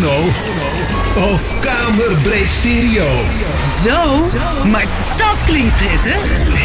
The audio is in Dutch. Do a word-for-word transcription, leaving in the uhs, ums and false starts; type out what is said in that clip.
mono of kamerbreed stereo? Zo, maar dat klinkt prettig.